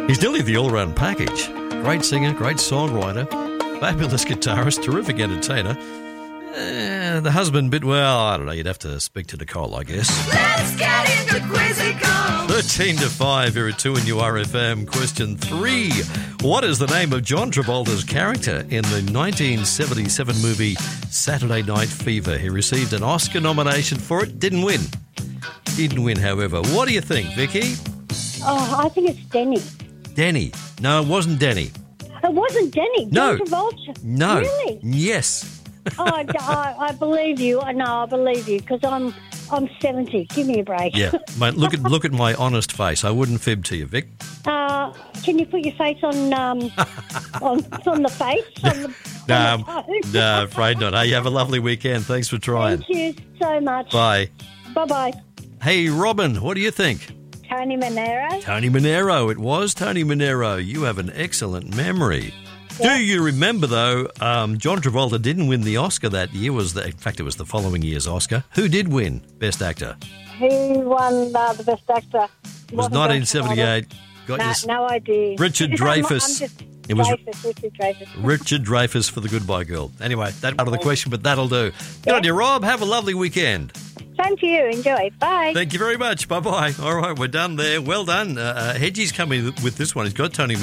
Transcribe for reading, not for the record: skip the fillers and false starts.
He's nearly the all-round package. Great singer, great songwriter, fabulous guitarist, terrific entertainer. The husband bit, well, I don't know, you'd have to speak to Nicole, I guess. Let's get into Quizzical. 13 to 5 here at 2 and URFM. Question 3. What is the name of John Travolta's character in the 1977 movie Saturday Night Fever? He received an Oscar nomination for it. Didn't win. Didn't win, however. What do you think, Vicky? Oh, I think it's Denny. Denny. No, it wasn't Denny. It wasn't Denny. No. John Travolta. No. Really? Yes. I believe you. No, I believe you because I'm 70. Give me a break. Yeah, mate. Look at my honest face. I wouldn't fib to you, Vic. Can you put your face on on the face? No, afraid not. Hey, you have a lovely weekend. Thanks for trying. Thank you so much. Bye. Bye-bye. Hey, Robin, what do you think? Tony Monero. Tony Monero. It was Tony Monero. You have an excellent memory. Yeah. Do you remember, though, John Travolta didn't win the Oscar that year. In fact, it was the following year's Oscar. Who did win Best Actor? Who won the Best Actor? It was 1978. No idea. Richard Dreyfuss. It was Richard Dreyfuss. Richard Dreyfuss for The Goodbye Girl. Anyway, that's out of the question, but that'll do. Good on you, Rob. Have a lovely weekend. Same to you. Enjoy. Bye. Thank you very much. Bye-bye. All right, we're done there. Well done. Hedgie's coming with this one. He's got Tony